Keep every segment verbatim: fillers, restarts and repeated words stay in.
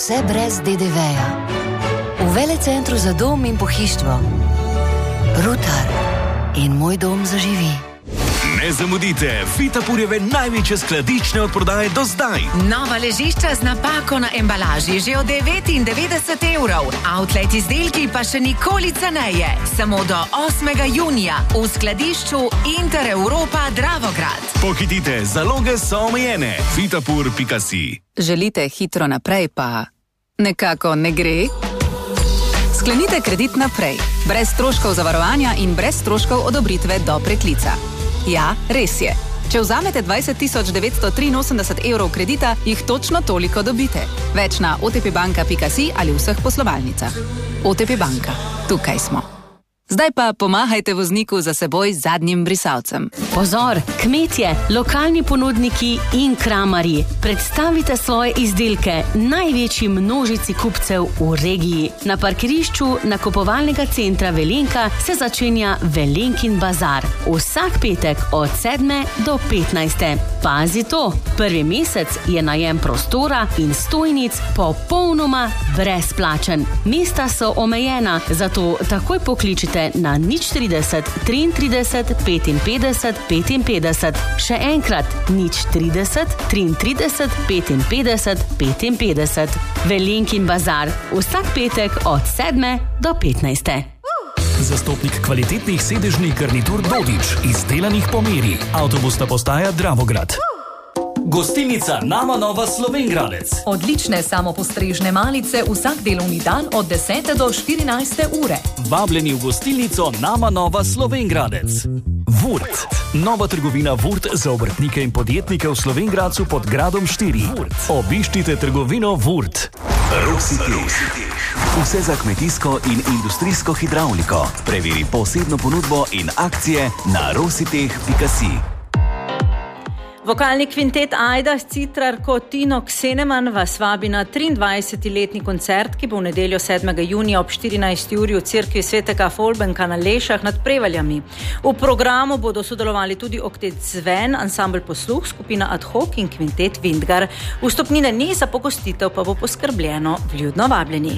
Vse brez de de veja. V velecentru za dom in pohištvo. Rutar in moj dom zaživi. Ne zamudite, Vitapurjeve največje skladične odprodaje do zdaj. Nova ležišča z napako na embalaži že od devetindevetdeset evrov. Outlet izdelki pa še nikoli ceneje. Samo do osmega junija v skladišču Inter Europa Dravograd. Pohitite, zaloge so omejene. vitapur pika si. Želite hitro naprej, pa nekako ne gre? Sklenite kredit naprej. Brez stroškov zavarovanja in brez stroškov odobritve do preklica. Ja, res je. Če vzamete dvajset tisoč devetsto triinosemdeset evrov kredita, jih točno toliko dobite. Več na o te pe banka pika si ali vseh poslovalnicah. O te pe banka. Tukaj smo. Zdaj pa pomahajte vozniku za seboj z zadnjim brisalcem. Pozor, kmetje, lokalni ponudniki in kramarji, predstavite svoje izdelke največji množici kupcev v regiji. Na parkirišču nakupovalnega centra Velenka se začenja Velenkin bazar. Vsak petek od sedme do petnajste. Pazi to, prvi mesec je najem prostora in stojnic popolnoma brezplačen. Mesta so omejena, zato takoj pokličite na nič trideset, triintrideset, petinpetdeset, petinpetdeset. Še enkrat, nič trideset, triintrideset, petinpetdeset, petinpetdeset. Velenkin bazar, vsak petek od sedme do petnajste. Zastopnik kvalitetnih sedežnih garnitur Dodič, izdelanih po meri. Avtobusna postaja Dravograd. Gostilnica Nama Nova Slovenjgradec. Odlične samopostrežne malice vsak delovni dan od desete do štirinajste ure. Vabljeni v gostilnico Nama Nova Slovenjgradec. Vurt. Nova trgovina Vurt za obrtnike in podjetnike v Slovenjgradcu pod gradom štiri. Obiščite trgovino Vurt. Rositeh. Vse za kmetijsko in industrijsko hidravliko. Preveri posebno ponudbo in akcije na rositeh pika si. Vokalni kvintet Ajda s citrarko Tino Kseneman vas vabi na triindvajseti letni koncert, ki bo v nedeljo sedmega junija ob štirinajsti uri v cerkvi svetega Folbenka na Lešah nad Prevaljami. V programu bodo sodelovali tudi oktet Zven, ansambl Posluh, skupina Ad hoc in kvintet Vindgar. Vstopnine ni, za pogostitev pa bo poskrbljeno. Vljudno vabljeni.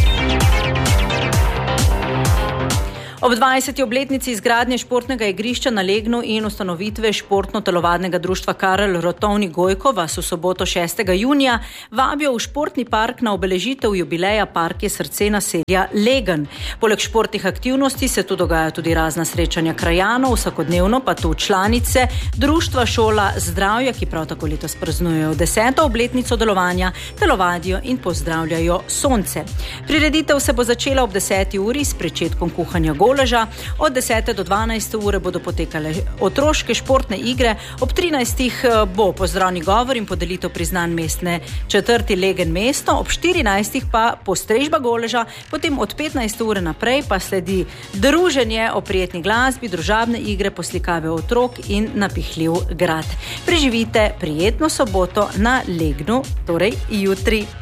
Ob dvajseti obletnici izgradnje športnega igrišča na Legnu in ustanovitve športno-telovadnega društva Karel Rotovnik Gojko vas v soboto šestega junija vabijo v športni park na obeležitev jubileja Park je srce naselja Legen. Poleg športnih aktivnosti se tu dogaja tudi razna srečanja krajanov, vsakodnevno pa tu članice društva Šola zdravja, ki prav tako letos praznujejo deseto obletnico delovanja, telovadijo in pozdravljajo sonce. Prireditev se bo začela ob deseti uri s pričetkom kuhanja gola. Od desete do dvanajste ure bodo potekale otroške športne igre, ob trinajstih bo pozdravni govor in podelitev priznanj mestne četrti Legen mesto, ob štirinajstih pa postrežba goleža, potem od petnajste ure naprej pa sledi druženje o prijetni glasbi, družabne igre, poslikave otrok in napihljiv grad. Preživite prijetno soboto na Legnu, torej jutri.